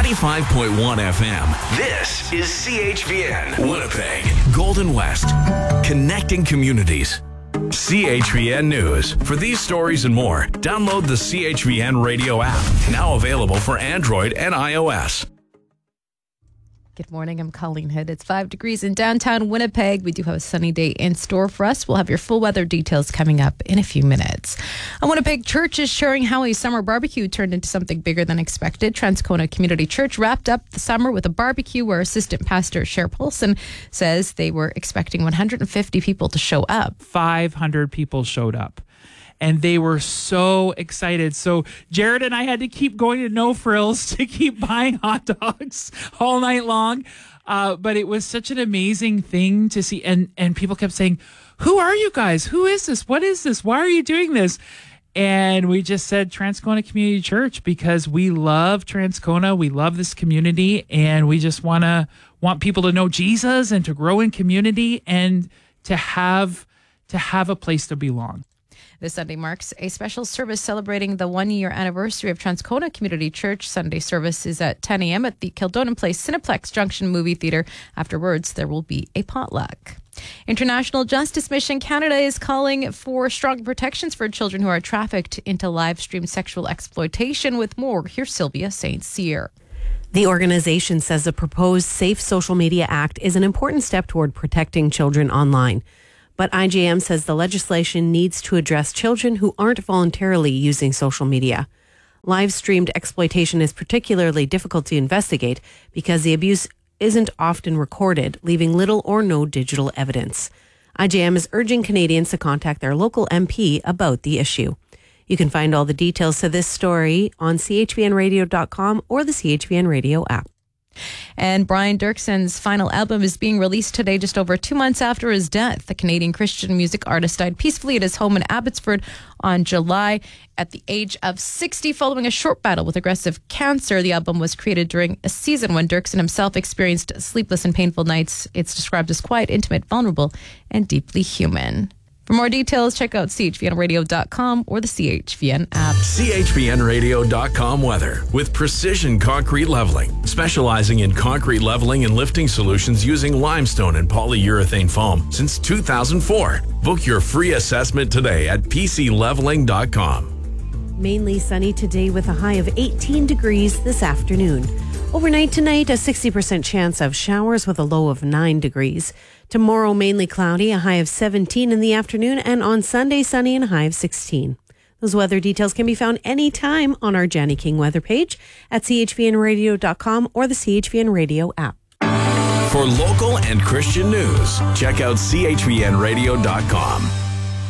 95.1 FM. This is CHVN Winnipeg, Golden West, connecting communities. CHVN News. For these stories and more, download the CHVN Radio app, now available for Android and iOS. Good morning, I'm Colleen Hood. It's 5 degrees in downtown Winnipeg. We do have a sunny day in store for us. We'll have your full weather details coming up in a few minutes. A Winnipeg church is sharing how a summer barbecue turned into something bigger than expected. Transcona Community Church wrapped up the summer with a barbecue where Assistant Pastor Cher Paulson says they were expecting 150 people to show up. 500 people showed up. And they were so excited. So Jared and I had to keep going to No Frills to keep buying hot dogs all night long. But it was such an amazing thing to see. And people kept saying, who are you guys? Who is this? What is this? Why are you doing this? And we just said Transcona Community Church because we love Transcona. We love this community. And we just want people to know Jesus and to grow in community and to have a place to belong. This Sunday marks a special service celebrating the 1-year anniversary of Transcona Community Church. Sunday service is at 10 a.m. at the Kildonan Place Cineplex Junction Movie Theatre. Afterwards, there will be a potluck. International Justice Mission Canada is calling for strong protections for children who are trafficked into live-stream sexual exploitation. With more, here's Sylvia St. Cyr. The organization says the proposed Safe Social Media Act is an important step toward protecting children online. But IJM says the legislation needs to address children who aren't voluntarily using social media. Live-streamed exploitation is particularly difficult to investigate because the abuse isn't often recorded, leaving little or no digital evidence. IJM is urging Canadians to contact their local MP about the issue. You can find all the details to this story on chvnradio.com or the CHVN Radio app. And Brian Dirkson's final album is being released today, just over 2 months after his death. The Canadian Christian music artist died peacefully at his home in Abbotsford on July at the age of 60 following a short battle with aggressive cancer. The album was created during a season when Dirkson himself experienced sleepless and painful nights. It's described as quiet, intimate, vulnerable, and deeply human. For more details, check out chvnradio.com or the CHVN app. chvnradio.com weather with Precision Concrete Leveling, specializing in concrete leveling and lifting solutions using limestone and polyurethane foam since 2004. Book your free assessment today at pcleveling.com. Mainly sunny today with a high of 18 degrees this afternoon. Overnight tonight, a 60% chance of showers with a low of 9 degrees. Tomorrow, mainly cloudy, a high of 17 in the afternoon, and on Sunday, sunny and a high of 16. Those weather details can be found anytime on our Janny King weather page at chvnradio.com or the CHVN Radio app. For local and Christian news, check out chvnradio.com.